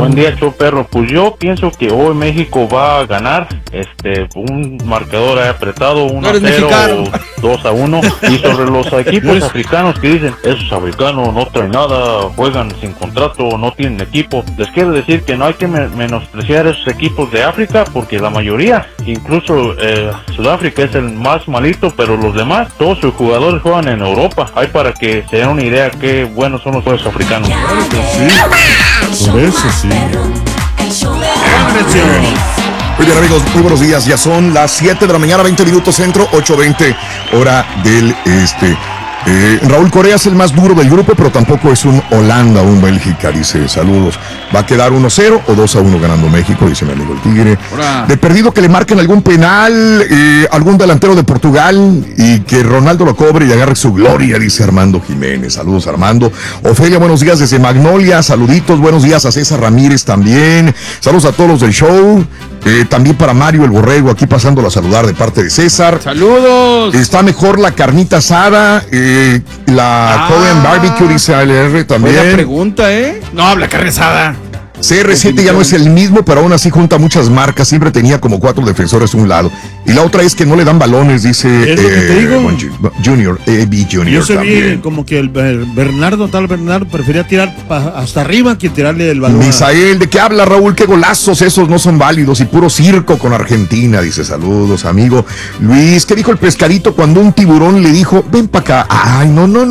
Buen día, show perro. Pues yo pienso que hoy México va a ganar, un marcador apretado, 1-0 o 2-1. Y sobre los equipos africanos que dicen, esos africanos no traen nada, juegan sin contrato, no tienen equipo, les quiero decir que no hay que menospreciar esos equipos de África, porque la mayoría, incluso Sudáfrica es el más malito, pero los demás, todos sus jugadores juegan en Europa. Hay para que se den una idea qué buenos son los jugadores africanos. Sí, por eso sí. Muy bien, amigos, muy buenos días. Ya son las 7 de la mañana, 20 minutos centro, 8:20 hora del este. Raúl Correa es el más duro del grupo, pero tampoco es un Holanda o un Bélgica, dice, saludos. Va a quedar 1-0 o 2-1 ganando México, dice mi amigo el Tigre. Hola. De perdido que le marquen algún penal, algún delantero de Portugal y que Ronaldo lo cobre y agarre su gloria, dice Armando Jiménez. Saludos, Armando. Ofelia, buenos días desde Magnolia, saluditos, buenos días a César Ramírez también. Saludos a todos los del show. También para Mario el Borrego, aquí pasando a saludar de parte de César. ¡Saludos! Está mejor la carnita asada, la Korean Barbecue, dice ALR también. Buena pregunta, No, la carne asada. CR7 ya no es el mismo, pero aún así junta muchas marcas. Siempre tenía como 4 defensores a un lado. Y la otra es que no le dan balones, dice Es lo que te digo. Junior, AB Junior. Yo sé también. bien, como que el Bernardo prefería tirar hasta arriba que tirarle el balón. Misael, ¿de qué habla, Raúl? Qué golazos, esos no son válidos y puro circo con Argentina, dice, saludos, amigo. Luis, ¿qué dijo el pescadito cuando un tiburón le dijo, ven para acá? Ay, no. No,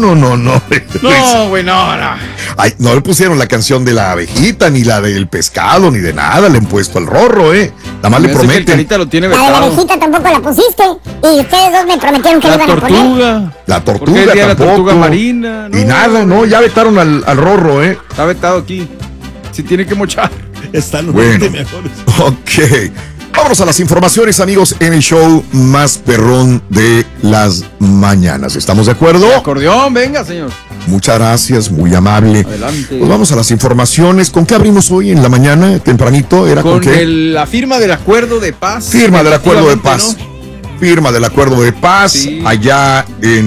güey, no. Ay, no le pusieron la canción de la abejita, ni la del pescado, ni de nada, le han puesto el rorro, Nada más le prometen. Carita lo tiene La de la vetado. abejita tampoco la pusiste. Y ustedes dos me prometieron que le iban a poner. La ¿Por qué tortuga el día de la tampoco. tortuga marina? Y nada, no, ya vetaron al rorro, Está vetado aquí. Si tiene que mochar. Están Bueno. mejores. Ok. Vámonos a las informaciones, amigos, en el show más perrón de las mañanas. ¿Estamos de acuerdo? Acordeón, venga, señor. Muchas gracias, muy amable. Adelante. Pues vamos a las informaciones. ¿Con qué abrimos hoy en la mañana, tempranito? ¿Era con qué? La firma del acuerdo de paz. Firma del acuerdo de paz. ¿No? Firma del acuerdo de paz, Sí. allá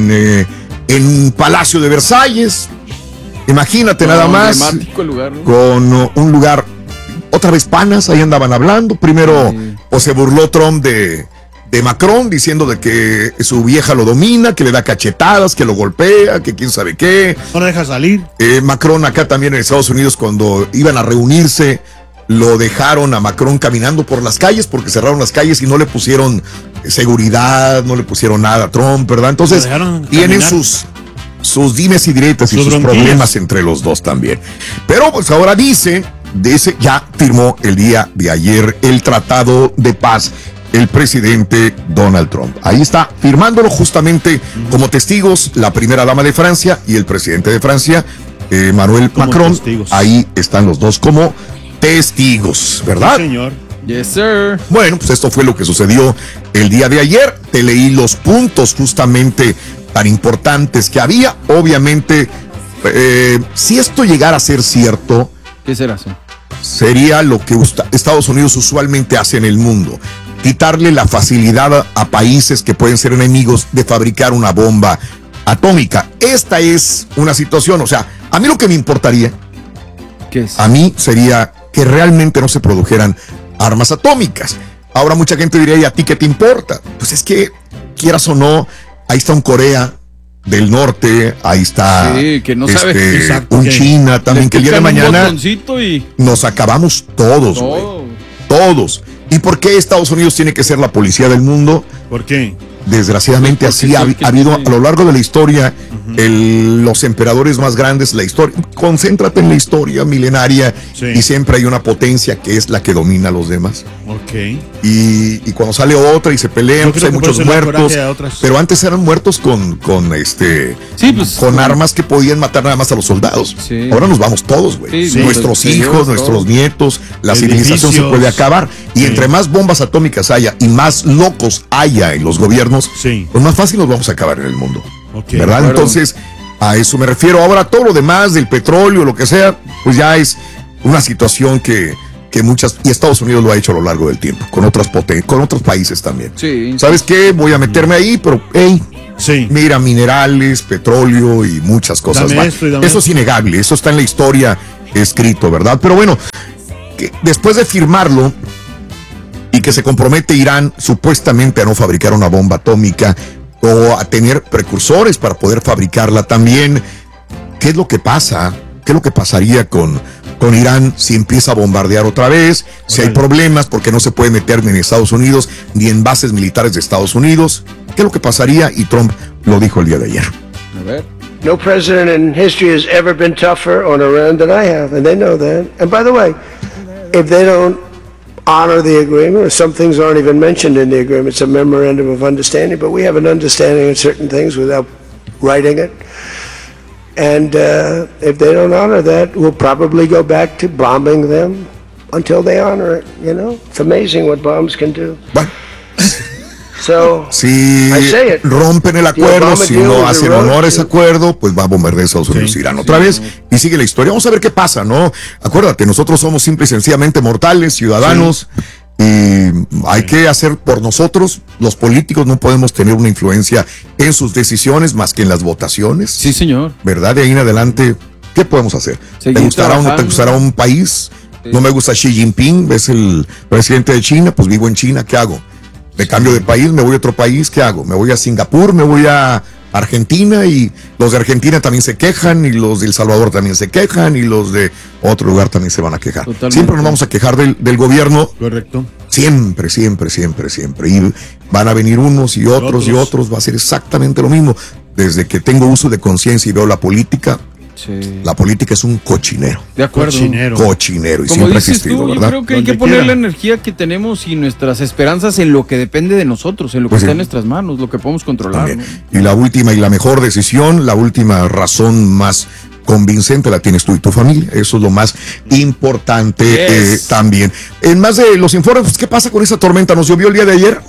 en Palacio de Versalles. Imagínate nada más, Emblemático el lugar, ¿no? con un lugar, otra vez panas, ahí andaban hablando. Primero, pues se burló Trump de Macron, diciendo de que su vieja lo domina, que le da cachetadas, que lo golpea, que quién sabe qué. No lo deja salir. Macron acá también en Estados Unidos, cuando iban a reunirse, lo dejaron a Macron caminando por las calles porque cerraron las calles y no le pusieron seguridad, no le pusieron nada a Trump, ¿verdad? Entonces tienen sus dimes y diretas y sus problemas entre los dos también. Pero pues ahora dice, ya firmó el día de ayer el tratado de paz el presidente Donald Trump. Ahí está, firmándolo justamente como testigos la primera dama de Francia y el presidente de Francia, Emmanuel Macron. Testigos. Ahí están los dos como testigos, ¿verdad? Sí, señor. Yes, sir. Bueno, pues esto fue lo que sucedió el día de ayer. Te leí los puntos justamente tan importantes que había. Obviamente, si esto llegara a ser cierto, ¿Qué será eso? sería lo que Estados Unidos usualmente hace en el mundo: quitarle la facilidad a países que pueden ser enemigos de fabricar una bomba atómica. Esta es una situación, o sea, a mí lo que me importaría, ¿Qué es? a mí sería que realmente no se produjeran armas atómicas. Ahora mucha gente diría, ¿y a ti qué te importa? Pues es que, quieras o no, ahí está un Corea del Norte, ahí está que no sabe exacto, un China también, que el día de mañana nos acabamos todos, güey. Todos. ¿Y por qué Estados Unidos tiene que ser la policía del mundo? ¿Por qué? Desgraciadamente así ha habido a lo largo de la historia. Los emperadores más grandes, la historia, concéntrate en la historia milenaria, y siempre hay una potencia que es la que domina a los demás. Ok. Y cuando sale otra y se pelean, pues hay muchos muertos, pero antes eran muertos con armas que podían matar nada más a los soldados. Ahora nos vamos todos, güey. Nuestros hijos, nuestros nietos, la civilización se puede acabar. Y entre más bombas atómicas haya y más locos haya en los gobiernos, pues más fácil nos vamos a acabar en el mundo. ¿Verdad? Claro. Entonces, a eso me refiero. Ahora, todo lo demás del petróleo, lo que sea, pues ya es una situación que y Estados Unidos lo ha hecho a lo largo del tiempo, con otros países también. ¿Sabes qué? Voy a meterme ahí, pero, mira, minerales, petróleo y muchas cosas más. Eso es innegable, eso está en la historia escrito, ¿verdad? Pero bueno, que después de firmarlo y que se compromete Irán supuestamente a no fabricar una bomba atómica o a tener precursores para poder fabricarla también, ¿qué es lo que pasa? ¿Qué es lo que pasaría con Irán si empieza a bombardear otra vez? Si hay problemas porque no se puede meter ni en Estados Unidos ni en bases militares de Estados Unidos. ¿Qué es lo que pasaría? Y Trump lo dijo el día de ayer. A ver. No president in history has ever been tougher on Iran than I have, and they know that. And by the way, if they don't honor the agreement, or some things aren't even mentioned in the agreement, it's a memorandum of understanding, but we have an understanding of certain things without writing it. And if they don't honor that, we'll probably go back to bombing them until they honor it, you know? It's amazing what bombs can do. Bueno. So, si rompen el acuerdo, si no hacen honor a ese acuerdo, pues va a bombardear Estados Unidos Irán otra vez y sigue la historia. Vamos a ver qué pasa, ¿no? Acuérdate, nosotros somos simple y sencillamente mortales, ciudadanos, y hay que hacer por nosotros. Los políticos no podemos tener una influencia en sus decisiones más que en las votaciones. Sí, señor. ¿Verdad? De ahí en adelante, ¿qué podemos hacer? ¿Te gustará o no te gustará un país? No me gusta Xi Jinping, es el presidente de China, pues vivo en China, ¿qué hago? Me cambio de país, me voy a otro país, ¿qué hago? Me voy a Singapur, me voy a Argentina, y los de Argentina también se quejan, y los de El Salvador también se quejan, y los de otro lugar también se van a quejar. Totalmente. Siempre nos vamos a quejar del gobierno. Correcto. Siempre. Y van a venir unos y otros, va a ser exactamente lo mismo. Desde que tengo uso de conciencia y veo la política, la política es un cochinero. De acuerdo. Cochinero. Y como siempre ha dices existido, tú, ¿verdad? yo creo que hay que poner la energía que tenemos y nuestras esperanzas en lo que depende de nosotros, en lo que está en nuestras manos, lo que podemos controlar, ¿no? Y la última y la mejor decisión, la última razón más convincente la tienes tú y tu familia. Eso es lo más importante también. En más de los informes, pues, ¿qué pasa con esa tormenta? ¿Nos llovió el día de ayer?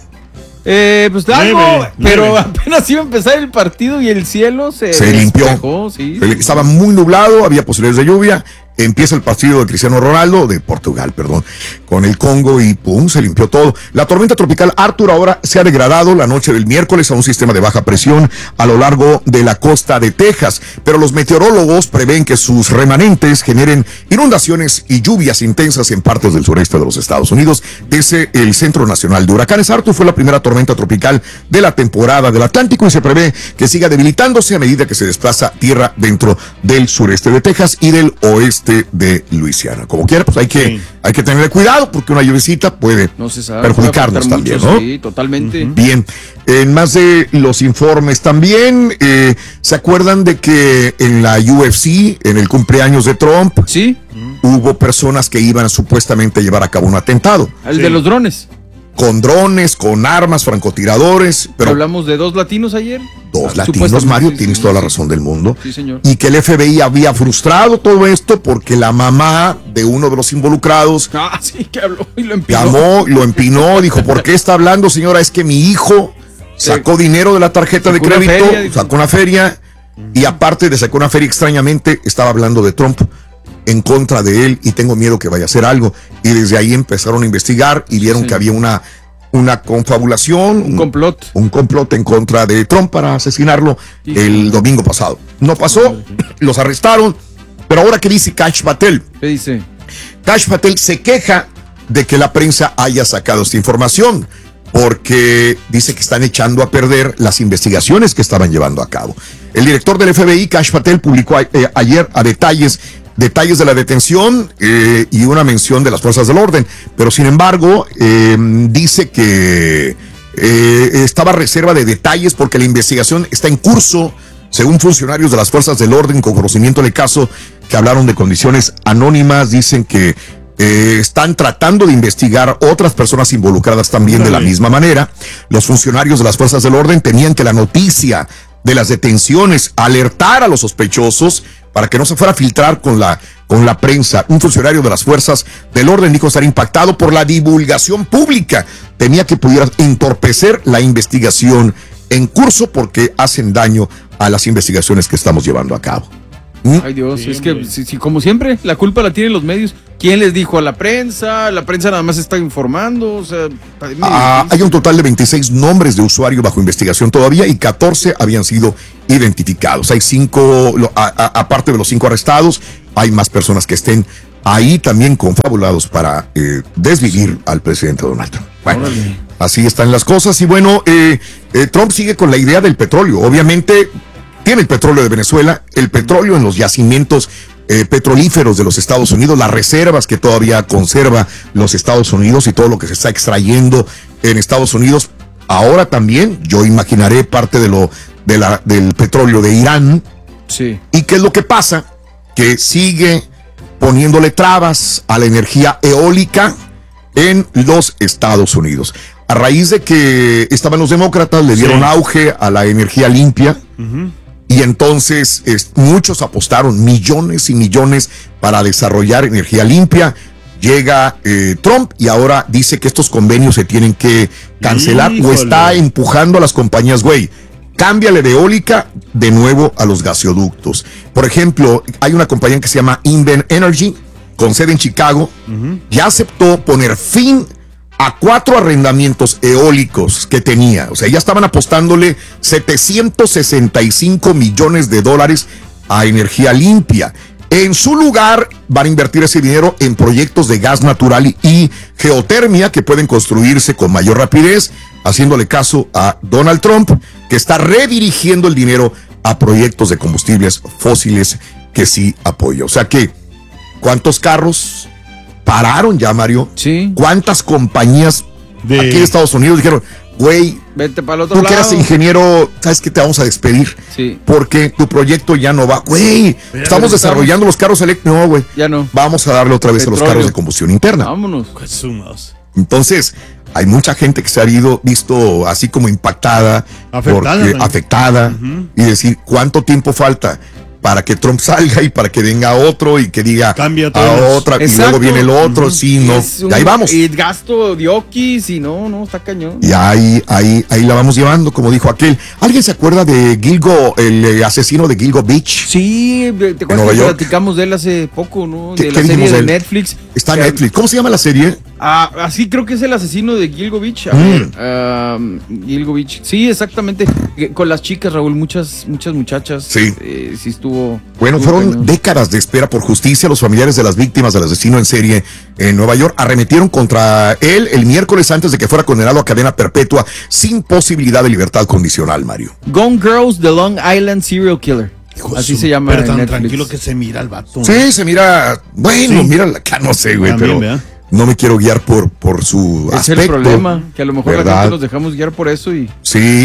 Pues algo, pero apenas iba a empezar el partido y el cielo se limpió. Despejó, sí. Estaba muy nublado, había posibilidades de lluvia. Empieza el partido de Cristiano Ronaldo, de Portugal, con el Congo, y pum, se limpió todo. La tormenta tropical Arthur ahora se ha degradado la noche del miércoles a un sistema de baja presión a lo largo de la costa de Texas, pero los meteorólogos prevén que sus remanentes generen inundaciones y lluvias intensas en partes del sureste de los Estados Unidos. Desde el Centro Nacional de Huracanes, Arthur fue la primera tormenta tropical de la temporada del Atlántico y se prevé que siga debilitándose a medida que se desplaza tierra dentro del sureste de Texas y del oeste de Luisiana. Como quiera, pues hay que tener cuidado, porque una lluviecita puede perjudicarnos también, ¿no? Sí, totalmente. Bien, en más de los informes también, ¿se acuerdan de que en la UFC, en el cumpleaños de Trump, hubo personas que iban supuestamente a llevar a cabo un atentado? El de los drones. Con drones, con armas, francotiradores. Pero hablamos de 2 latinos ayer. 2 latinos, Mario, tienes toda la razón del mundo. Sí, señor. Y que el FBI había frustrado todo esto porque la mamá de uno de los involucrados que habló y lo empinó. Llamó, lo empinó, dijo, ¿por qué está hablando, señora? Es que mi hijo sacó dinero de la tarjeta de crédito, sacó una feria, y aparte de sacar una feria, extrañamente estaba hablando de Trump en contra de él, y tengo miedo que vaya a hacer algo. Y desde ahí empezaron a investigar y vieron que había una confabulación, un complot en contra de Trump para asesinarlo el domingo pasado. No pasó, los arrestaron, pero ahora, ¿qué dice Kash Patel? ¿Qué dice? Kash Patel se queja de que la prensa haya sacado esta información, porque dice que están echando a perder las investigaciones que estaban llevando a cabo. El director del FBI, Kash Patel, publicó ayer detalles de la detención y una mención de las fuerzas del orden, pero sin embargo dice que estaba a reserva de detalles porque la investigación está en curso, según funcionarios de las fuerzas del orden con conocimiento del caso, que hablaron de condiciones anónimas. Dicen que están tratando de investigar otras personas involucradas también de la misma manera. Los funcionarios de las fuerzas del orden temían que la noticia de las detenciones alertara a los sospechosos para que no se fuera a filtrar con la prensa. Un funcionario de las fuerzas del orden dijo estar impactado por la divulgación pública. Temía que pudiera entorpecer la investigación en curso porque hacen daño a las investigaciones que estamos llevando a cabo. Ay, Dios, es que si como siempre la culpa la tienen los medios. ¿Quién les dijo a la prensa? La prensa nada más está informando. O sea, hay un total de 26 nombres de usuario bajo investigación todavía y 14 habían sido identificados. Hay 5, aparte de los 5 arrestados, hay más personas que estén ahí también confabulados para desvivir al presidente Donald Trump. Bueno, así están las cosas. Y bueno, Trump sigue con la idea del petróleo. Obviamente tiene el petróleo de Venezuela, el petróleo en los yacimientos petrolíferos de los Estados Unidos, las reservas que todavía conserva los Estados Unidos y todo lo que se está extrayendo en Estados Unidos. Ahora también, yo imaginaré parte del petróleo de Irán. Sí. ¿Y qué es lo que pasa? Que sigue poniéndole trabas a la energía eólica en los Estados Unidos. A raíz de que estaban los demócratas, le dieron auge a la energía limpia. Y entonces muchos apostaron millones y millones para desarrollar energía limpia. Llega Trump y ahora dice que estos convenios se tienen que cancelar. O está empujando a las compañías, güey, cámbiale de eólica de nuevo a los gasoductos. Por ejemplo, hay una compañía que se llama Invent Energy, con sede en Chicago, ya aceptó poner fin a 4 arrendamientos eólicos que tenía. O sea, ya estaban apostándole $765 millones a energía limpia. En su lugar, van a invertir ese dinero en proyectos de gas natural y geotermia que pueden construirse con mayor rapidez, haciéndole caso a Donald Trump, que está redirigiendo el dinero a proyectos de combustibles fósiles que sí apoya. O sea que, ¿cuántos carros pararon ya, Mario? Sí. ¿Cuántas compañías aquí en Estados Unidos dijeron, güey, vete para el otro tú lado? que eras ingeniero, ¿sabes qué? Te vamos a despedir. Sí. Porque tu proyecto ya no va. Güey, estamos desarrollando los carros eléctricos. No, güey. Ya no. Vamos a darle otra vez Petróleo. a los carros de combustión interna. Vámonos. Entonces, hay mucha gente que se ha visto así como impactada, afectada, y decir, ¿cuánto tiempo falta para que Trump salga y para que venga otro y que diga cambia a otra? Exacto. Y luego viene el otro? Sí, no. Y ahí vamos. Y gasto de okis y no, está cañón. Y ahí la vamos llevando, como dijo aquel. ¿Alguien se acuerda de Gilgo, el asesino de Gilgo Beach? Sí, te acuerdas que platicamos de él hace poco, ¿no? De la serie de Netflix. Está en Netflix. ¿Cómo se llama la serie? Así creo que es el asesino de Gilgo Beach. A ver, Gilgo Beach. Sí, exactamente. Con las chicas, Raúl, muchas muchachas. Sí. Sí estuvo. Bueno, fueron cañón. décadas de espera por justicia. Los familiares de las víctimas del asesino en serie en Nueva York arremetieron contra él el miércoles antes de que fuera condenado a cadena perpetua sin posibilidad de libertad condicional, Mario. Gone Girls, The Long Island Serial Killer. Así se llama. Pero en tan Netflix. tranquilo que se mira el vato. Sí, se mira. Bueno, Sí. mira acá, no sé, güey, También, pero ¿verdad? no me quiero guiar por su Es aspecto. el problema, que a lo mejor la ¿verdad? gente nos dejamos guiar por eso y. Sí.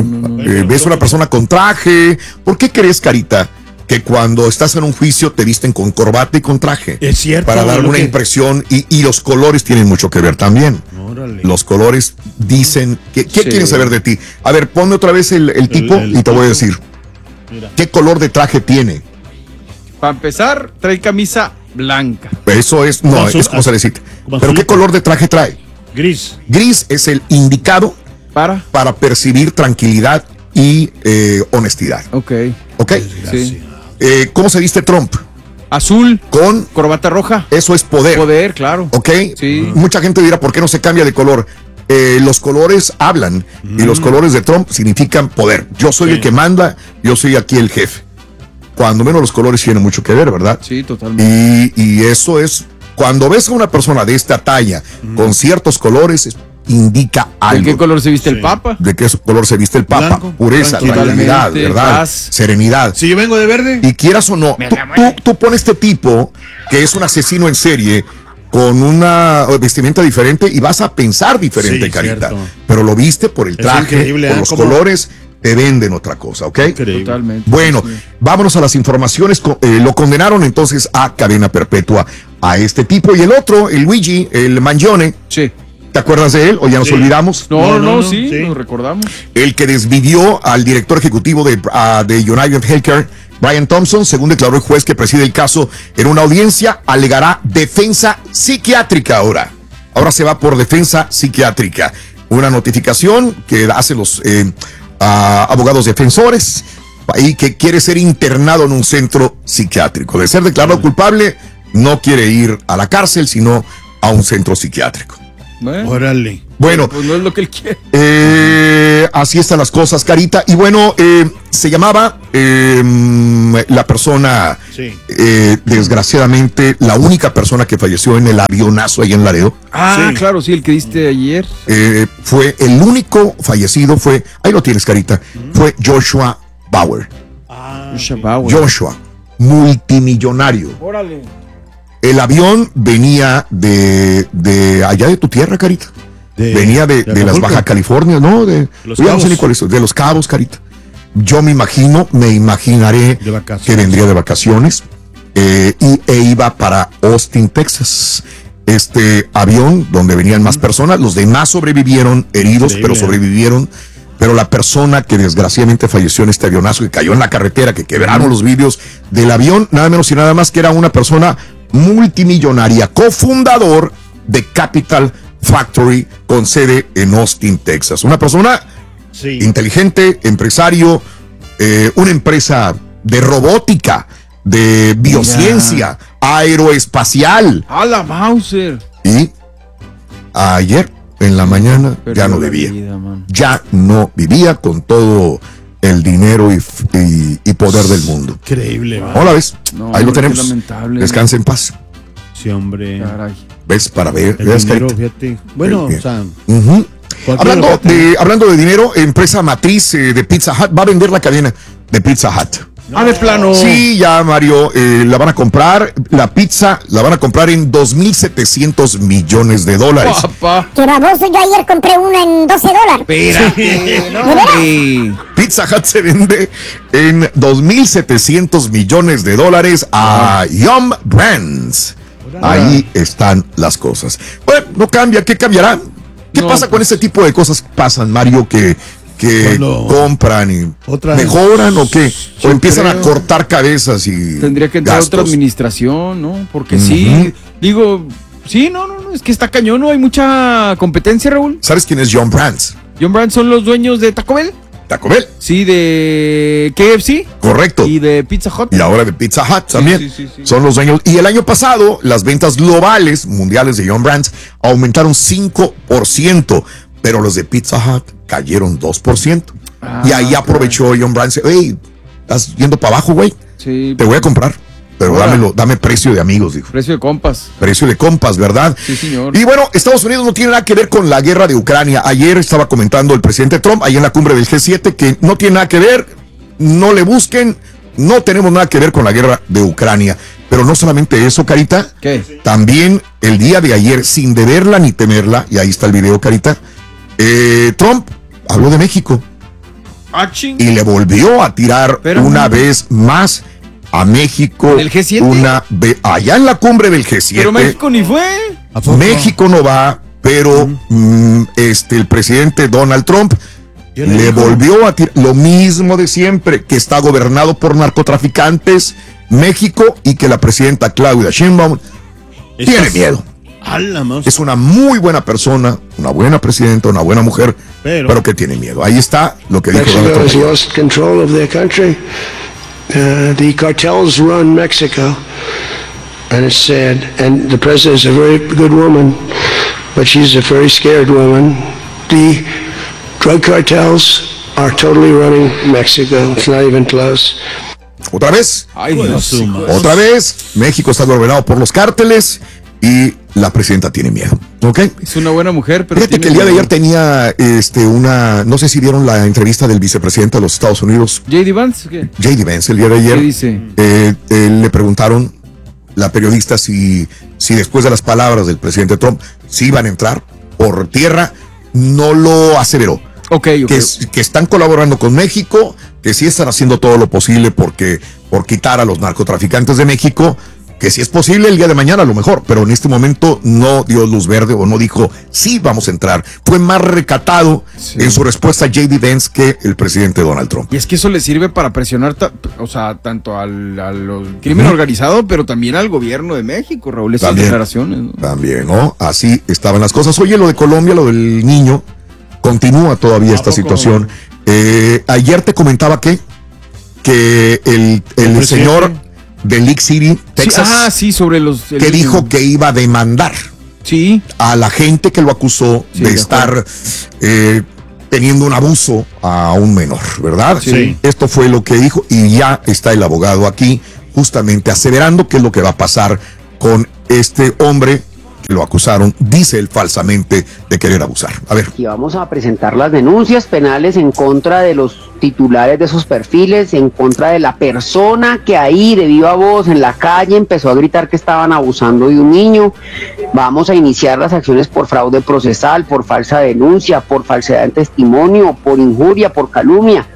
No. Ves una persona con traje. ¿Por qué crees, Carita, que cuando estás en un juicio te visten con corbata y con traje? Es cierto. Para dar una impresión, y los colores tienen mucho que ver también. Órale. Los colores dicen, ¿qué Sí. quieren saber de ti? A ver, ponme otra vez el tipo y te voy a decir, Mira. ¿qué color de traje tiene? Para empezar, trae camisa blanca. Eso es, no, Como azul, es como se necesita. como Pero ¿qué azulito. color de traje trae? Gris. Gris es el indicado Para. percibir tranquilidad y honestidad. Ok. ¿Ok? Sí. ¿Cómo se viste Trump? Azul, Con, corbata roja. eso es poder. Poder, claro. ¿Ok? Sí. Mucha gente dirá, ¿por qué no se cambia de color? Los colores hablan y los colores de Trump significan poder. Yo soy el que manda, yo soy aquí el jefe. Cuando menos los colores tienen mucho que ver, ¿verdad? Sí, totalmente. Y eso es, cuando ves a una persona de esta talla con ciertos colores, indica ¿De algo. qué color se viste el Papa? ¿De qué color se viste el Papa? Blanco, Pureza, tranquilidad. tranquilidad, ¿verdad? Paz. Serenidad. Si yo vengo de verde. Y quieras o no, tú pones este tipo que es un asesino en serie con una vestimenta diferente y vas a pensar diferente, Sí, Carita. cierto. Pero lo viste por el Es traje, increíble, por ¿eh? los ¿Cómo? colores, te venden otra cosa, ¿ok? Increíble. Totalmente. Bueno, Sí. vámonos a las informaciones. Lo condenaron entonces a cadena perpetua a este tipo. Y el otro, el Luigi, el Mangione, Sí. ¿te acuerdas de él o ya nos Sí. olvidamos? No, No, sí, sí. lo recordamos. El que desvivió al director ejecutivo de United Healthcare, Brian Thompson, según declaró el juez que preside el caso en una audiencia, alegará defensa psiquiátrica ahora. Ahora se va por defensa psiquiátrica. Una notificación que hacen los abogados defensores y que quiere ser internado en un centro psiquiátrico. De ser declarado culpable, no quiere ir a la cárcel, sino a un centro psiquiátrico. Órale. Bueno, pues no es lo que él quiere. Así están las cosas, Carita. Y bueno, se llamaba la persona, Sí. desgraciadamente, la única persona que falleció en el avionazo ahí en Laredo. Ah, sí. claro, sí, el que diste ayer. Fue el único fallecido, ahí lo tienes, Carita, fue Joshua Bauer. Joshua, multimillonario. Órale. El avión venía de allá de tu tierra, Carita. Venía de las Acapulco. Baja California, ¿no? Los yo no sé Cabos. ni cuál es, de los Cabos, Carita. Yo me imaginaré De vacaciones. que vendría de vacaciones e iba para Austin, Texas. Este avión donde venían más personas, los demás sobrevivieron, heridos, Increíble, pero sobrevivieron. Pero la persona que desgraciadamente falleció en este avionazo que cayó en la carretera, que quebraron los vidrios del avión, nada menos y nada más que era una persona multimillonaria, cofundador de Capital Factory con sede en Austin, Texas. Una persona Sí. inteligente, empresario, una empresa de robótica, de biociencia, aeroespacial. A la Mauser. Y ayer en la mañana ya Perdió no la vivía. vida, man. Ya no vivía con todo el dinero y poder del mundo. Increíble, va. Hola, ¿ves? No, Ahí lo hombre, qué tenemos. lamentable. Descansa en paz. Sí, hombre. Ah, Caray. ¿Ves? Para ver. El ¿Ves, dinero, Carita? fíjate. Bueno, Bien. o sea, Ujú. cualquiera, Hablando de dinero, empresa matriz de Pizza Hut va a vender la cadena de Pizza Hut. Ah, de plano. Sí, ya, Mario, la van a comprar. La pizza la van a comprar en $2,700 millones. Papá. Que baboso, yo ayer compré una en $12. Espérate. No, hombre. Pizza Hut se vende en $2,700 millones a Yum Brands. Ahí están las cosas. Bueno, no cambia. ¿Qué cambiará? ¿Qué No, pasa con este tipo de cosas que pasan, Mario, que Cuando compran y otras- mejoran o qué? O Yo empiezan creo. a cortar cabezas y Tendría que entrar otra gastos. administración, ¿no? Porque Ujú. sí, digo, sí, no, es que está cañón, ¿no? Hay mucha competencia, Raúl. ¿Sabes quién es Yum Brands? John Brand son los dueños de Taco Bell. Taco Bell, Sí, de KFC correcto. y de Pizza Hut. Y ahora de Pizza Hut también. sí. Son los dueños. Y el año pasado, las ventas globales, mundiales de Yum Brands, aumentaron 5%, pero los de Pizza Hut cayeron 2%. Y ahí aprovechó Yum Brands. Hey, estás yendo para abajo, güey. Sí, Te voy a comprar, pero Ahora. dame precio de amigos, dijo. precio de compas. Precio de compas, ¿verdad? Sí, señor. Y bueno, Estados Unidos no tiene nada que ver con la guerra de Ucrania. Ayer estaba comentando el presidente Trump, ahí en la cumbre del G7, que no tiene nada que ver, no le busquen, no tenemos nada que ver con la guerra de Ucrania. Pero no solamente eso, Carita. ¿Qué? También el día de ayer, sin deberla ni temerla, y ahí está el video, Carita, Trump habló de México y le volvió a tirar Pero una no. vez más a México. ¿Del G7? Allá en la cumbre del G7. Pero México ni fue. ¿a poco? México no va, pero el presidente Donald Trump ¿Qué le dijo? volvió a tirar lo mismo de siempre, que está gobernado por narcotraficantes México y que la presidenta Claudia Sheinbaum tiene Estás- miedo. A la mouse. Es una muy buena persona, una buena presidenta, una buena mujer, pero que tiene miedo. Ahí está lo que dijo Donald Mexico has Trump. lost control of their country. The cartels run Mexico, and it's sad. And the president is a very good woman, but she's a very scared woman. The drug cartels are totally running Mexico. It's not even close. Otra vez, Ay, Dios. otra vez, México está gobernado por los cárteles y la presidenta tiene miedo. ¿Ok? Es una buena mujer, pero Fíjate tiene que el día de miedo. ayer tenía no sé si vieron la entrevista del vicepresidente de los Estados Unidos, ¿J.D. Vance? ¿Qué? J.D. Vance, el día de ayer. ¿Qué dice? Le preguntaron la periodista si después de las palabras del presidente Trump si iban a entrar por tierra. No lo aseveró. Ok. Que están colaborando con México, que sí están haciendo todo lo posible por quitar a los narcotraficantes de México, que si es posible el día de mañana a lo mejor, pero en este momento no dio luz verde o no dijo sí vamos a entrar. Fue más recatado en su respuesta a J.D. Vance que el presidente Donald Trump. Y es que eso le sirve para presionar, tanto al crimen organizado, pero también al gobierno de México, Raúl, esas También. declaraciones, ¿no? También, ¿no? Así estaban las cosas. Oye, lo de Colombia, lo del niño, continúa todavía esta situación. Ayer te comentaba que el señor de League City, Texas, Sí, sobre los... que dijo que iba a demandar Sí. a la gente que lo acusó de estar teniendo un abuso a un menor, ¿verdad? Sí. Esto fue lo que dijo y ya está el abogado aquí justamente aseverando qué es lo que va a pasar con este hombre que lo acusaron, dice él falsamente, de querer abusar. A ver. Y vamos a presentar las denuncias penales en contra de los titulares de esos perfiles, en contra de la persona que ahí de viva voz en la calle empezó a gritar que estaban abusando de un niño. Vamos a iniciar las acciones por fraude procesal, por falsa denuncia, por falsedad en testimonio, por injuria, por calumnia.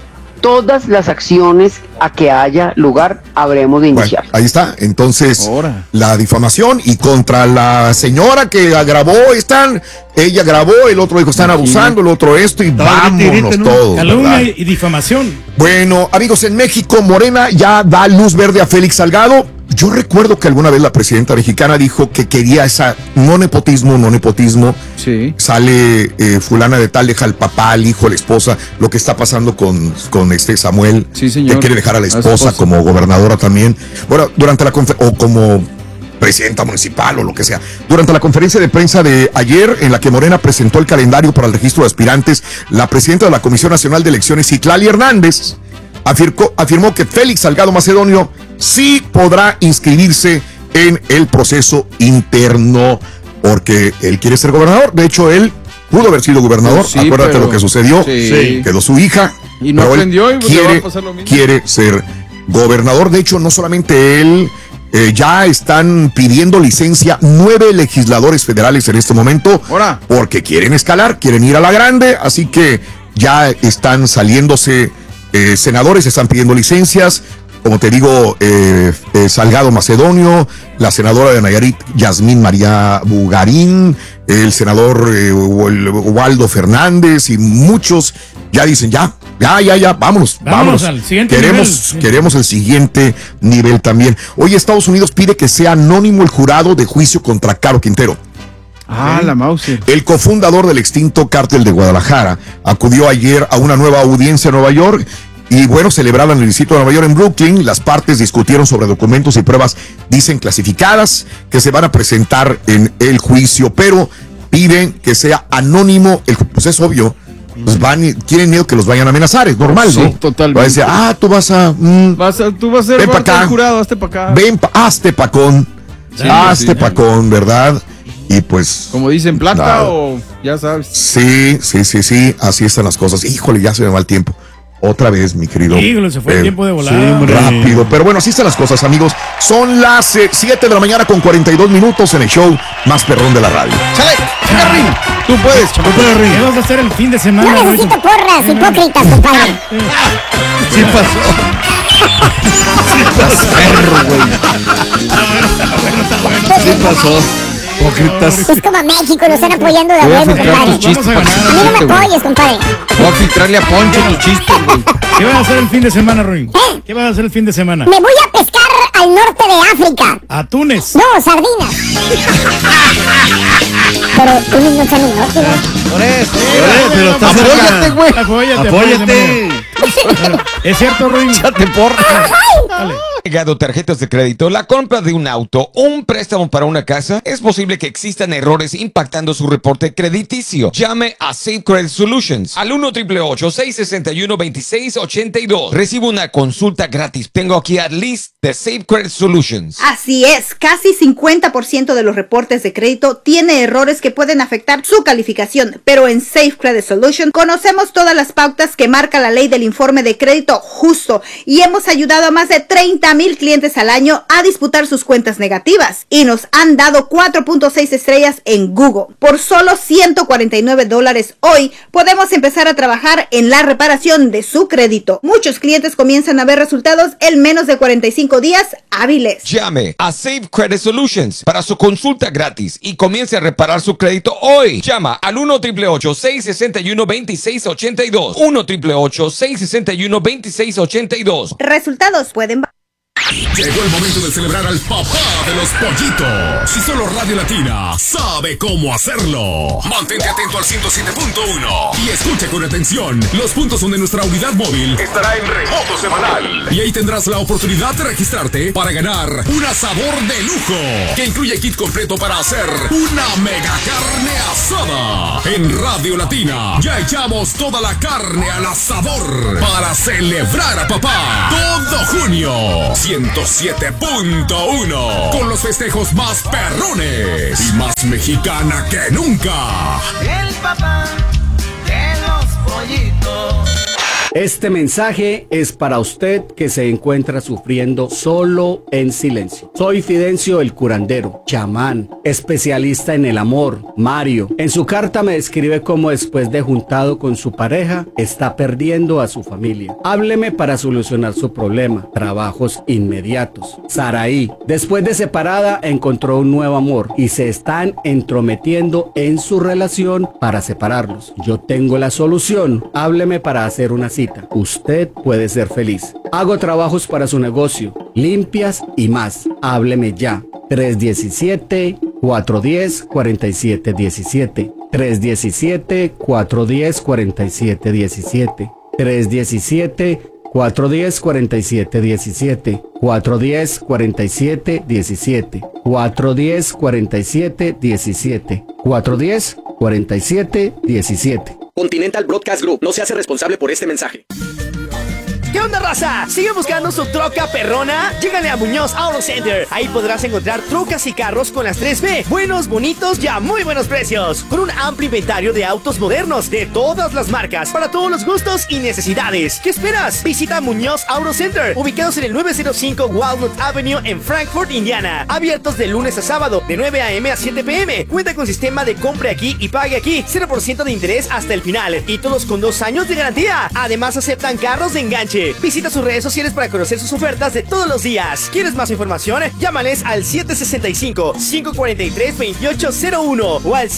Todas las acciones a que haya lugar habremos de iniciar. Bueno, ahí está, entonces Ahora. la difamación y contra la señora que grabó, ella grabó, el otro dijo están abusando, el otro esto y vámonos todos. Calumnia y difamación. Bueno, amigos, en México, Morena ya da luz verde a Félix Salgado. Yo recuerdo que alguna vez la presidenta mexicana dijo que quería esa no nepotismo. Sí. Sale fulana de tal, deja al papá, al hijo, a la esposa, lo que está pasando con Samuel, Sí, señor. que quiere dejar a la esposa como gobernadora también. Bueno, durante la conferencia, o como presidenta municipal o lo que sea. Durante la conferencia de prensa de ayer, en la que Morena presentó el calendario para el registro de aspirantes, la presidenta de la Comisión Nacional de Elecciones, Citlali Hernández, afirmó que Félix Salgado Macedonio sí podrá inscribirse en el proceso interno porque él quiere ser gobernador. De hecho, él pudo haber sido gobernador. Sí, acuérdate lo que sucedió. Sí. Quedó su hija. Y no pero él aprendió y le va a pasar lo mismo. quiere ser gobernador. De hecho, no solamente él, ya están pidiendo licencia 9 legisladores federales en este momento. Ahora. Porque quieren escalar, quieren ir a la grande. Así que ya están saliéndose senadores, están pidiendo licencias. Como te digo, Salgado Macedonio, la senadora de Nayarit, Yasmín María Bugarín, el senador Waldo Fernández y muchos ya dicen, ya, vámonos. Al siguiente Queremos el siguiente nivel también. Hoy Estados Unidos pide que sea anónimo el jurado de juicio contra Caro Quintero. La Mauser. El cofundador del extinto Cártel de Guadalajara acudió ayer a una nueva audiencia en Nueva York. Y bueno, celebrada en el distrito de Nueva York, en Brooklyn, las partes discutieron sobre documentos y pruebas, dicen clasificadas, que se van a presentar en el juicio, pero piden que sea anónimo. Pues es obvio, pues quieren miedo que los vayan a amenazar, es normal, Sí, ¿no? totalmente. Va a decir, tú vas a ser ven pa' parte acá. del jurado, hazte para acá. hazte pacón, pacón, ¿verdad? Y pues... Como dicen, plata nada. o ya sabes. Sí, así están las cosas. Híjole, ya se me va el tiempo. Otra vez, mi querido. Híjole, se fue el tiempo de volar. Sí, hombre. rápido. Pero bueno, así están las cosas, amigos. Son las 7 de la mañana con 42 minutos en el show más perrón de la radio. ¡Chale! ¡Ring! Tú puedes, ¿Qué vas a hacer el fin de semana? No necesito porras hipócritas, compadre. Sí pasó. Sí pasó. Hipócritas. Es como México, lo están apoyando de Voy a huevo, filtrar compadre. tus chistes. Vamos a A mí no me güey. apoyes, compadre. Voy a filtrarle a Poncho tus chistes, güey. ¿Qué vas a hacer el fin de semana, Ruin? ¿Qué vas a hacer el fin de semana? Me voy a pescar al norte de África. A Túnez. No, sardinas. Pero tú no estás en el norte, ¿no? Por eso. Pero estás Apóyate, güey. Apóyate. Es cierto, Ruin. Échate porra. Dale. Llegado tarjetas de crédito, la compra de un auto o un préstamo para una casa, es posible que existan errores impactando su reporte crediticio. Llame a Safe Credit Solutions al 1-888-661-2682. Recibe una consulta gratis. Tengo aquí a Liz de Safe Credit Solutions. Así es, casi 50% de los reportes de crédito tiene errores que pueden afectar su calificación, pero en Safe Credit Solutions conocemos todas las pautas que marca la ley del informe de crédito justo y hemos ayudado a más de 30,000 clientes al año a disputar sus cuentas negativas y nos han dado 4.6 estrellas en Google. Por solo $149 hoy podemos empezar a trabajar en la reparación de su crédito. Muchos clientes comienzan a ver resultados en menos de 45 días hábiles. Llame a Safe Credit Solutions para su consulta gratis y comience a reparar su crédito hoy. Llama al 1-888-661-2682. 1-888-661-2682. Resultados pueden Llegó el momento de celebrar al papá de los pollitos. Y solo Radio Latina sabe cómo hacerlo. Mantente atento al 107.1 y escucha con atención los puntos donde nuestra unidad móvil estará en remoto semanal. Y ahí tendrás la oportunidad de registrarte para ganar un asador de lujo que incluye kit completo para hacer una mega carne asada. En Radio Latina ya echamos toda la carne al asador para celebrar a papá todo junio. 107.1 con los festejos más perrones y más mexicana que nunca. El papá de los pollitos. Este mensaje es para usted que se encuentra sufriendo solo en silencio. Soy Fidencio el curandero, chamán, especialista en el amor, Mario. En su carta me describe cómo después de juntado con su pareja, está perdiendo a su familia. Hábleme para solucionar su problema. Trabajos inmediatos. Saraí, después de separada, encontró un nuevo amor y se están entrometiendo en su relación para separarlos. Yo tengo la solución. Hábleme para hacer una cita. Usted puede ser feliz. Hago trabajos para su negocio, limpias y más. Hábleme ya. 317-410-4717. 317-410-4717. 317-410-4717. 410-4717. 410-4717. 410-4717. Continental Broadcast Group no se hace responsable por este mensaje. ¿Qué onda, raza? ¿Sigue buscando su troca perrona? Llégale a Muñoz Auto Center. Ahí podrás encontrar trocas y carros con las 3B. Buenos, bonitos y a muy buenos precios. Con un amplio inventario de autos modernos de todas las marcas, para todos los gustos y necesidades. ¿Qué esperas? Visita Muñoz Auto Center, ubicados en el 905 Walnut Avenue en Frankfort, Indiana. Abiertos de lunes a sábado, de 9 a.m. a 7 p.m. Cuenta con sistema de compre aquí y pague aquí. 0% de interés hasta el final. Y todos con 2 años de garantía. Además, aceptan carros de enganche. Visita sus redes sociales para conocer sus ofertas de todos los días. ¿Quieres más información? Llámales al 765-543-2801 o al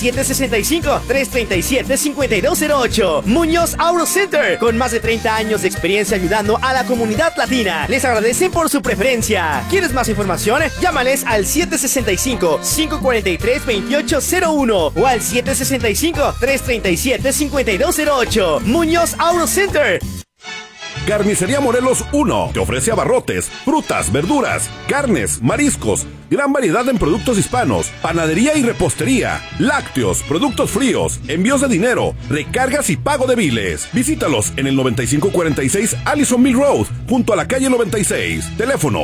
765-337-5208. Muñoz Auto Center, con más de 30 años de experiencia ayudando a la comunidad latina. Les agradecen por su preferencia. ¿Quieres más información? Llámales al 765-543-2801 o al 765-337-5208. Muñoz Auto Center. Carnicería Morelos 1 te ofrece abarrotes, frutas, verduras, carnes, mariscos, gran variedad en productos hispanos, panadería y repostería, lácteos, productos fríos, envíos de dinero, recargas y pago de biles. Visítalos en el 9546 Allison Mill Road, junto a la calle 96. Teléfono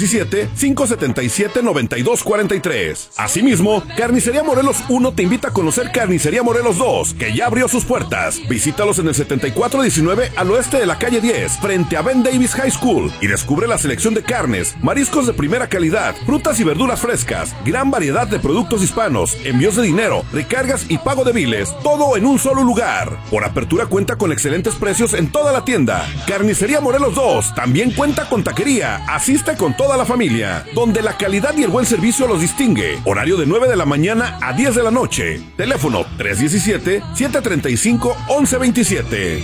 317-577-9243. Asimismo, Carnicería Morelos 1 te invita a conocer Carnicería Morelos 2, que ya abrió sus puertas. Visítalos en el 7419 al oeste de la calle 10, frente a Ben Davis High School, y descubre la selección de carnes, mariscos de primera calidad, frutas y verduras frescas, gran variedad de productos hispanos, envíos de dinero, recargas y pago de biles, todo en un solo lugar. Por apertura cuenta con excelentes precios en toda la tienda. Carnicería Morelos 2 también cuenta con taquería. Asiste con toda la familia, donde la calidad y el buen servicio los distingue. Horario de 9 de la mañana a 10 de la noche. Teléfono 317-735-1127.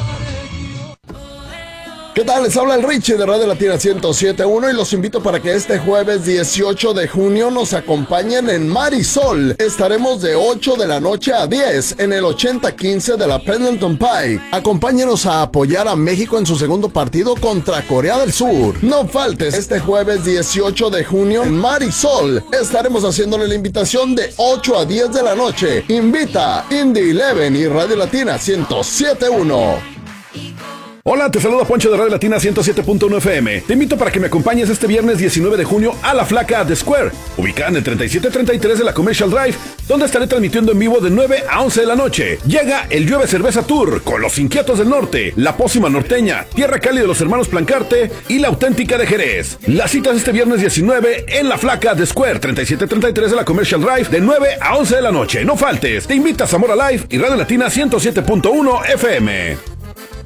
¿Qué tal? Les habla el Richie de Radio Latina 107.1 y los invito para que este jueves 18 de junio nos acompañen en Marisol. Estaremos de 8 de la noche a 10 en el 8015 de la Pendleton Pike. Acompáñenos a apoyar a México en su segundo partido contra Corea del Sur. No faltes este jueves 18 de junio en Marisol. Estaremos haciéndole la invitación de 8 a 10 de la noche. Invita Indy 11 y Radio Latina 107.1. Hola, te saluda Poncho de Radio Latina 107.1 FM. Te invito para que me acompañes este viernes 19 de junio a La Flaca The Square, ubicada en el 3733 de la Commercial Drive, donde estaré transmitiendo en vivo de 9 a 11 de la noche. Llega el Llueve Cerveza Tour con Los Inquietos del Norte, La Pócima Norteña, Tierra Cálida de los Hermanos Plancarte y La Auténtica de Jerez. Las citas este viernes 19 en La Flaca The Square, 3733 de la Commercial Drive, de 9 a 11 de la noche. No faltes. Te invita a Zamora Live y Radio Latina 107.1 FM.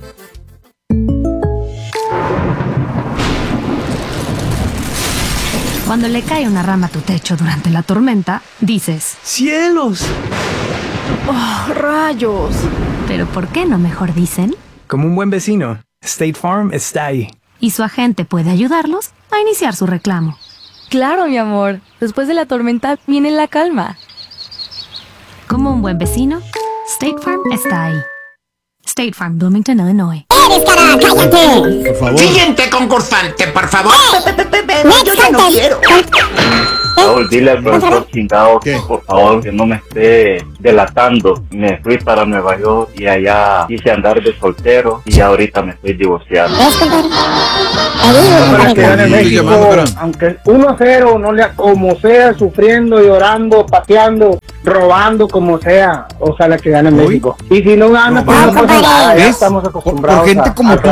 Cuando le cae una rama a tu techo durante la tormenta, dices: ¡cielos! ¡Oh, rayos! Pero ¿por qué no mejor dicen? Como un buen vecino, State Farm está ahí. y su agente puede ayudarlos a iniciar su reclamo. Claro, mi amor. Después de la tormenta viene la calma. Como un buen vecino, State Farm está ahí. State Farm, Bloomington, Illinois. ¡Eres, cara! ¡Cállate! Por favor. Siguiente concursante, por favor. Yo ya no quiero. Raúl, dile al profesor chingado que por favor que no me esté delatando. Me fui para Nueva York y allá quise andar de soltero y ahorita me estoy divorciando. Para que gane México, aunque 1-0, no le, como sea, sufriendo, llorando, pateando, robando, como sea, ojalá que gane México. Y si no gana, pues no pasa nada, ya estamos acostumbrados. Por gente como tú,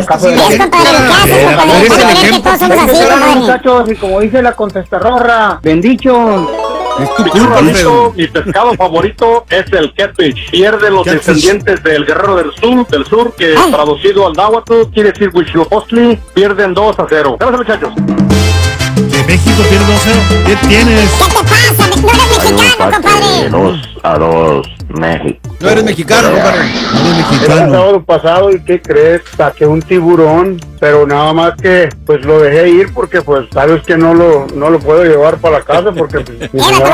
muchachos, y como dice la contestarrorra, bendicho. Es tu culpa, mi pescado favorito es el catfish. Pierde los descendientes del guerrero del sur, que traducido al náhuatl quiere decir Huitzilopochtli. Pierden 2-0. Gracias, muchachos. De México pierde 2-0. ¿Qué tienes? ¿Qué te pasa? No eres mexicano, compadre. 2-2, México. No eres mexicano, compadre. No eres El mexicano. sábado pasado, ¿y qué crees? Saqué un tiburón, pero nada más que pues lo dejé ir porque pues sabes que no lo puedo llevar para la casa porque pues, mi señora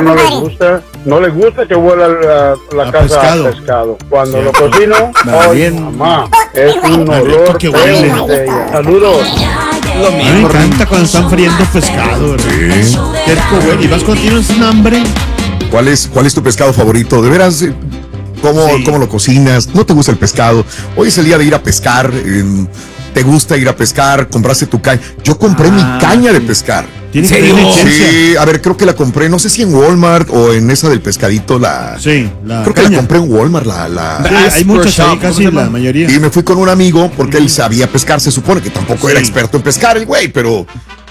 no le gusta que vuela la casa a pescado. Cuando lo cocino, ¡ay, mamá! Es un olor que huele. Saludos. A mí me encanta cuando están friendo pescado, ¿verdad? Sí. Qué rico, güey. Y vas cuando tienes un hambre. ¿Cuál es tu pescado favorito? De veras, ¿cómo lo cocinas? ¿No te gusta el pescado? Hoy es el día de ir a pescar. ¿Te gusta ir a pescar? ¿Compraste tu caña? Yo compré mi caña de pescar. ¿En serio? Sí, a ver, creo que la compré, no sé si en Walmart o en esa del pescadito, Sí, la creo caña. que la compré en Walmart, Sí, hay muchas ahí, casi la mayoría. Y me fui con un amigo porque él sabía pescar, se supone que tampoco era experto en pescar el güey, pero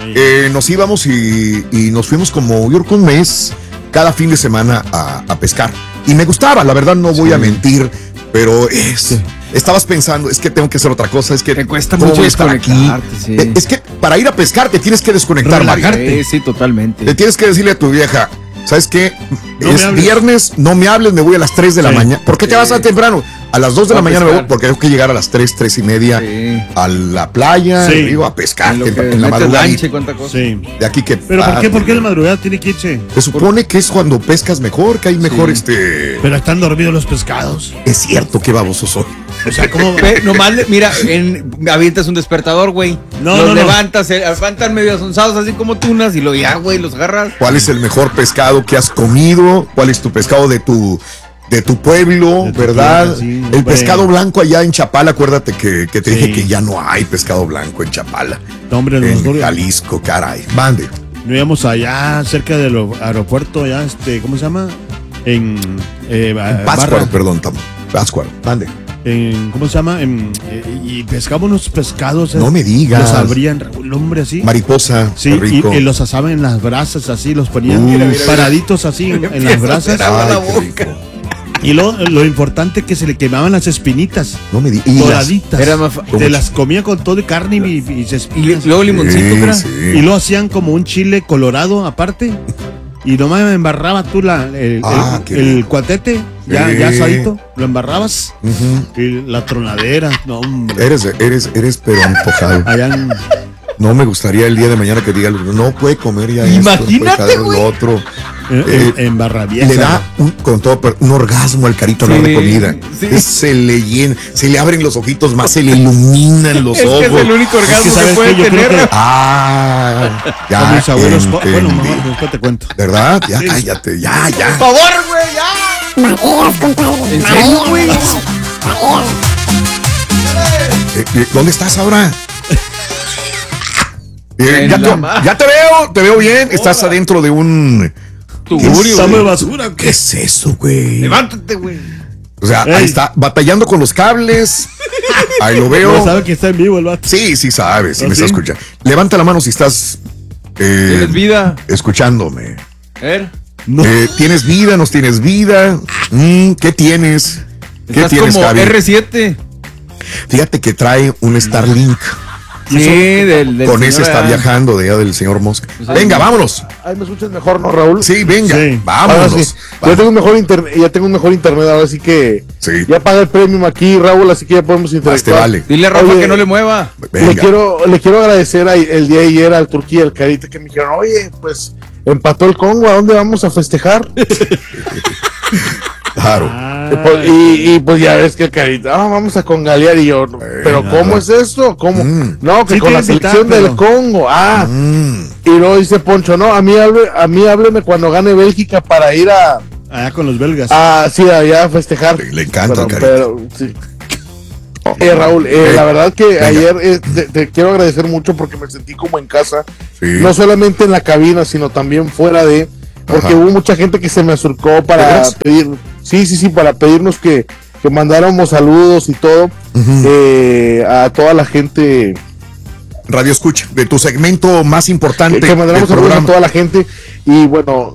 nos íbamos y nos fuimos como, yo creo que un mes, cada fin de semana a pescar. Y me gustaba, la verdad no voy a mentir, pero estabas pensando, es que tengo que hacer otra cosa, es que te cuesta ¿cómo mucho voy a estar aquí? Sí. Es que para ir a pescar te tienes que desconectar, Mario. Sí, totalmente. Te tienes que decirle a tu vieja, ¿sabes qué? No es viernes, no me hables, me voy a las 3 de la mañana. ¿Por qué te vas tan temprano? A las 2 de la mañana me voy porque tengo que llegar a las 3 y media a la playa, digo, a pescar en la madrugada. Sí. De aquí que. ¿Pero por qué la madrugada tiene que irse? Se supone que es cuando pescas mejor, que hay mejor Pero están dormidos los pescados. Es cierto, qué baboso soy. O sea, ¿cómo? Nomás, mira, avientas un despertador, güey. Los levantas, se levantan medio asonzados, así como tunas, y güey, los agarras. ¿Cuál es el mejor pescado que has comido? ¿Cuál es tu pescado de tu pueblo, verdad? El pescado blanco allá en Chapala, acuérdate que te dije que ya no hay pescado blanco en Chapala. No, hombre, en Jalisco, caray. Mande. No íbamos allá cerca del aeropuerto, ya, ¿cómo se llama? En Pátzcuaro, perdón, Pátzcuaro, mande. ¿Cómo se llama? Y pescamos unos pescados. No me digas. Los abrían, un hombre así. Mariposa, sí, rico. Y los asaban en las brasas así, los ponían paraditos así en las brasas. Y lo importante que se le quemaban las espinitas. No me digas. Doraditas. Te las comía con todo de carne y luego limoncito. Y lo hacían como un chile colorado aparte. Y nomás me embarraba tú el cuatete, ya asadito, lo embarrabas. Y la tronadera, no, hombre. Eres pero antojado. No me gustaría el día de mañana que diga, no puede comer ya. Imagínate, esto, lo otro. Embarrabieja. Le da un orgasmo al carito de comida. Sí. Se le llena, se le abren los ojitos más, se le iluminan los ojos. Es el único orgasmo que puede tener. Ya. Con mis abuelos, bueno, mejor después te cuento. ¿Verdad? Ya cállate, ya. Por favor, güey, ya. Marías, compadre. ¿En serio, güey? ¿Dónde estás ahora? Ya te veo bien. Estás adentro de un tugurio de basura. ¿Qué es eso, güey? Levántate, güey. O sea, ahí está, batallando con los cables. Ahí lo veo. No sabe que está en vivo el vato. Sí, sabe, sí me está escuchando. Levanta la mano si estás ¿tienes vida? Escuchándome. No. ¿Tienes vida? ¿Nos tienes vida? ¿Qué tienes? ¿Qué Estás tienes, como Javi? R7. Fíjate que trae un Starlink. Sí, del con ese señor, está viajando de allá del señor Mosca. Venga, vámonos. Ahí me escuchas mejor, ¿no, Raúl? Sí, venga, vámonos. Sí. Ya tengo un mejor internet, ahora sí que ya paga el premium aquí, Raúl, así que ya podemos interactuar. Vale. Dile a Rafa que no le mueva. Le quiero agradecer el día de ayer al Turquía y al Carita que me dijeron, oye, pues empató el Congo, ¿a dónde vamos a festejar? Claro. Y pues ya ves que el Carita, vamos a congalear, y yo, pero ¿cómo es esto? ¿Cómo? No, que sí, con la selección del Congo. Y luego dice Poncho, no, a mí hábleme cuando gane Bélgica para ir allá con los belgas. Sí, allá a festejar. Le encanta, pero sí. Raúl, la verdad que ayer te quiero agradecer mucho porque me sentí como en casa, no solamente en la cabina, sino también fuera de, porque hubo mucha gente que se me acercó para pedir, para pedirnos que mandáramos saludos y todo, a toda la gente. Radio Escucha, de tu segmento más importante. Que mandáramos saludos a toda la gente, y bueno.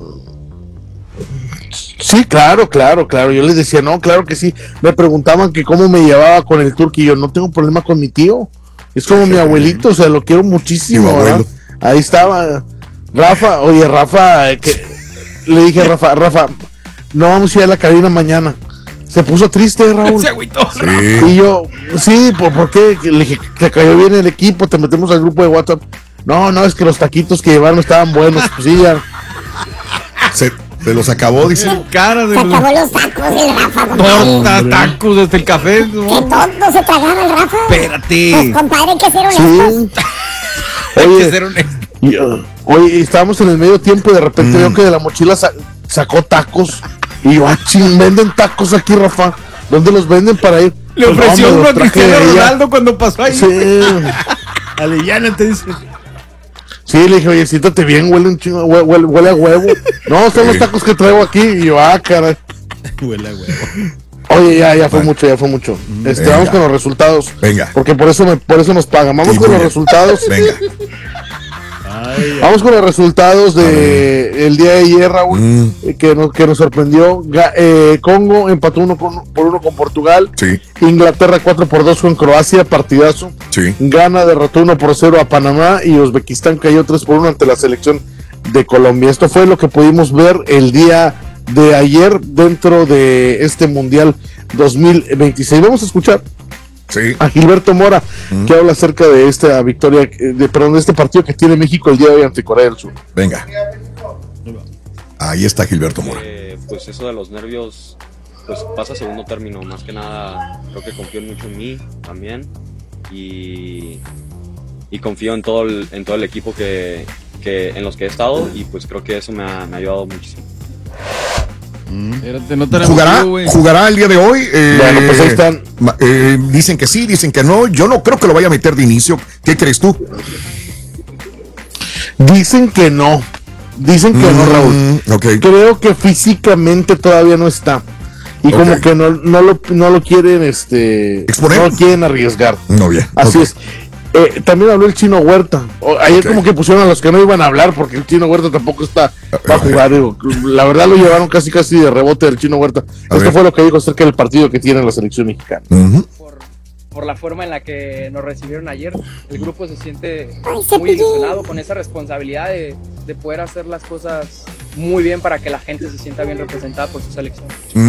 Sí, claro. Yo les decía, no, claro que sí. Me preguntaban que cómo me llevaba con el Turqui. Yo no tengo problema con mi tío. Es como mi abuelito, o sea, lo quiero muchísimo, ¿verdad? Ahí estaba Rafa. Oye, Rafa, le dije a Rafa, no vamos a ir a la cabina mañana. Se puso triste, Raúl. Se agüitó. Y yo, sí, ¿por qué? Le dije, te cayó bien el equipo, te metemos al grupo de WhatsApp. No, es que los taquitos que llevaron estaban buenos. Pues sí, ya. Se los acabó, dice. Se acabó los tacos del Rafa, compadre. Tacos desde el café. Qué tonto se tragaba el Rafa. Espérate. Pues, compadre, hay que ser honestos. Hay que ser honestos. Oye, estábamos en el medio tiempo y de repente veo que de la mochila sacó tacos. Y yo, venden tacos aquí, Rafa. ¿Dónde los venden para ir? Le ofreció uno a Cristiano Ronaldo cuando pasó ahí. Sí. Alellana te dice. Sí, le dije, oye, siéntate bien, huele un chingo, huele a huevo. No, son los tacos que traigo aquí. Y yo, caray. Huele a huevo. Oye, ya fue mucho. Vamos con los resultados. Venga. Porque por eso nos pagan. Vamos con los resultados. Venga. Vamos con los resultados de el día de ayer, Raúl, que nos sorprendió. Congo empató 1-1 con Portugal. Sí. Inglaterra 4-2 con Croacia, partidazo. Sí. Ghana derrotó 1-0 a Panamá y Uzbekistán cayó 3-1 ante la selección de Colombia. Esto fue lo que pudimos ver el día de ayer dentro de este Mundial 2026. Vamos a escuchar a Gilberto Mora, que habla acerca de esta victoria, de este partido que tiene México el día de hoy ante Corea del Sur. Venga. Ahí está Gilberto Mora. Pues eso de los nervios, pues pasa a segundo término. Más que nada, creo que confío mucho en mí también. Y confío en todo el equipo que en los que he estado. Y pues creo que eso me ha ayudado muchísimo. ¿Jugará el día de hoy? Bueno, pues ahí están. Dicen que sí, dicen que no. Yo no creo que lo vaya a meter de inicio. ¿Qué crees tú? Dicen que no, Raúl. Okay. Creo que físicamente todavía no está. Y como que no lo quieren exponer. No lo quieren arriesgar. No, bien. Así es. También habló el Chino Huerta. Ayer como que pusieron a los que no iban a hablar porque el Chino Huerta tampoco está para jugar. La verdad lo llevaron casi de rebote del Chino Huerta. Esto fue lo que dijo acerca del partido que tiene la selección mexicana. Por la forma en la que nos recibieron ayer, el grupo se siente muy ilusionado con esa responsabilidad de poder hacer las cosas muy bien para que la gente se sienta bien representada por su selección.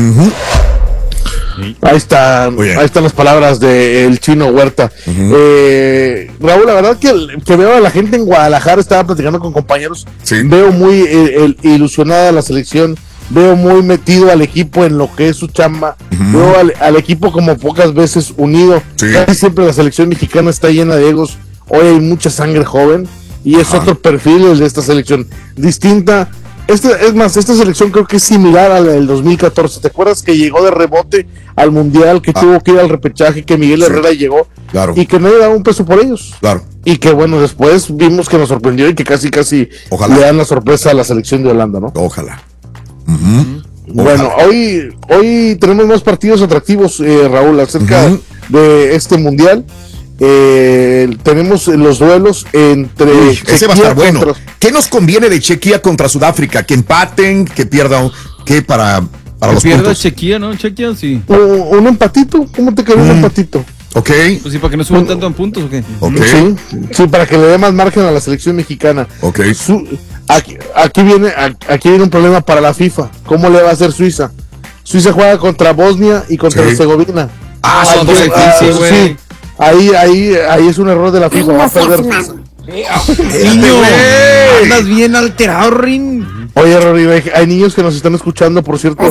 Ahí están las palabras del Chino Huerta. Raúl, la verdad que veo a la gente en Guadalajara, estaba platicando con compañeros, veo muy ilusionada la selección, veo muy metido al equipo en lo que es su chamba, veo al equipo como pocas veces unido. Casi siempre la selección mexicana está llena de egos, hoy hay mucha sangre joven y es otro perfil el de esta selección, distinta. Es más, esta selección creo que es similar a la del 2014. ¿Te acuerdas que llegó de rebote al Mundial, que tuvo que ir al repechaje, que Miguel Herrera llegó y que no le daba un peso por ellos? Claro. Y que bueno, después vimos que nos sorprendió y que casi le dan la sorpresa a la selección de Holanda, ¿no? Ojalá. Bueno, hoy tenemos más partidos atractivos, Raúl, acerca de este Mundial. Tenemos los duelos entre ese va a estar bueno. ¿Qué nos conviene de Chequia contra Sudáfrica? ¿Que empaten? ¿Que pierdan? ¿Qué para los pierda puntos? Chequia, ¿no? Chequia sí. Un empatito. ¿Cómo te quedó un empatito? Ok. Pues sí, para que no suban tanto en puntos, ¿o qué? Ok. Sí, para que le dé más margen a la selección mexicana. Ok. Aquí viene un problema para la FIFA. ¿Cómo le va a hacer Suiza? Suiza juega contra Bosnia y contra Herzegovina. Son dos difíciles, güey. Sí. Ahí es un error de la FIFA. Va a perder. Niño, andas bien alterado, Rin. Oye, Rory, hay niños que nos están escuchando, por cierto.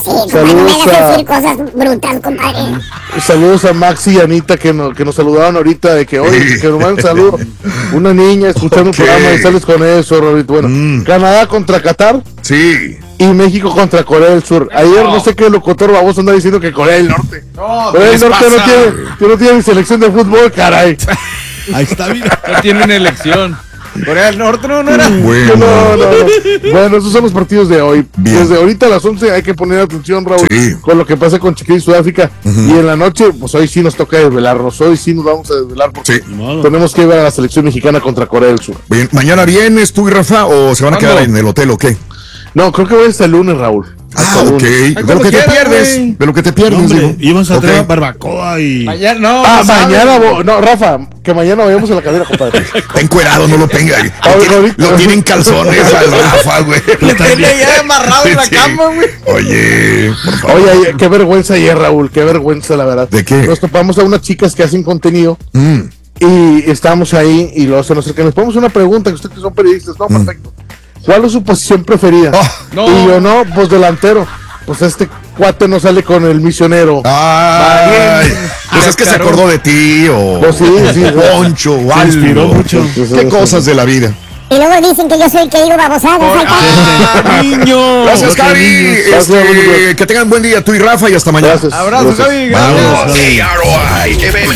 Saludos a Maxi y Anita que nos saludaron ahorita de que oye, que nos mandan un saludo. Una niña escuchando un programa y sales con eso, Rory. Bueno, Canadá contra Qatar. Sí. Y México contra Corea del Sur. Ayer no sé qué locutor baboso anda diciendo que Corea del Norte. Corea del Norte no tiene selección de fútbol, caray. Ahí está, mira. No tienen elección. Corea del Norte no era. Bueno. No. Bueno, esos son los partidos de hoy. Bien. Desde ahorita a las 11 hay que poner atención, Raúl, con lo que pasa con Chiquillo y Sudáfrica. Y en la noche, pues hoy sí nos toca desvelarnos. Hoy sí nos vamos a desvelar porque tenemos que ver a la selección mexicana contra Corea del Sur. Bien. ¿Mañana vienes tú y Rafa o se van a quedar en el hotel o qué? No, creo que voy hasta el lunes, Raúl. Ok. De lo que te pierdes. De lo que te pierdes. Íbamos a traer barbacoa y. Mañana, no. Mañana, no, Rafa, que mañana vayamos a la cadera, compadre. Está encuerado, no lo tenga. Lo tienen calzones al Rafa, güey. Lo tenía ya amarrado en la cama, güey. Oye, por favor. Oye, qué vergüenza ayer, Raúl, qué vergüenza, la verdad. ¿De qué? Nos topamos a unas chicas que hacen contenido. Y estábamos ahí y luego se nos acercan. Les ponemos una pregunta, que ustedes que son periodistas, no, perfecto. ¿Cuál es su posición preferida? Y yo, no, pues delantero. Pues este cuate no sale con el misionero. Pues es que se acordó de ti o pues sí, Poncho o algo. Inspiró mucho. Qué cosas de la vida. Y luego dicen que yo soy el que digo babosadas. Niño. Gracias, Javi. Que tengan buen día tú y Rafa y hasta mañana. Gracias. Abrazo, Javi. Vamos. KROI FM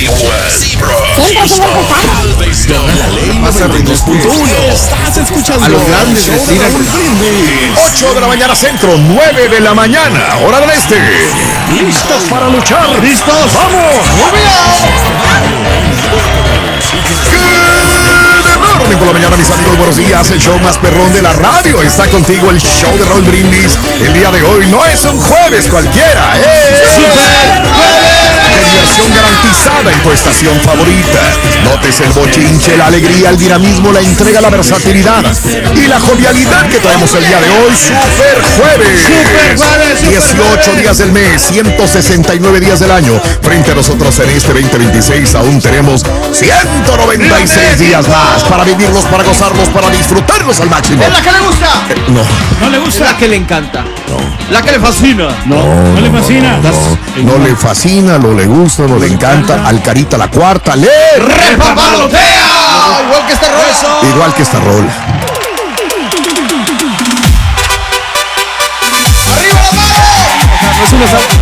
Estás escuchando a los grandes decir al 8 de la mañana centro, 9 de la mañana, hora del este. ¿Listos para luchar? ¿Listos? ¡Vamos! Por la mañana, mis amigos, buenos días. El show más perrón de la radio está contigo. El show de Raúl Brindis. El día de hoy no es un jueves cualquiera. Diversión garantizada en tu estación favorita. Notes el bochinche, la alegría, el dinamismo, la entrega, la versatilidad y la jovialidad que traemos el día de hoy. Super jueves. 18 días del mes, 169 días del año. Frente a nosotros en este 2026 aún tenemos 196 días más para vivirlos, para gozarlos, para disfrutarlos al máximo. ¿Es la que le gusta? No le gusta. Es la que le encanta. No. La que le fascina. No le fascina. No le fascina, no le gusta, no le encanta. Al Carita la cuarta, ¡le repapalotea! Igual que esta rola. Igual que esta rola. ¡Arriba la mano! No es una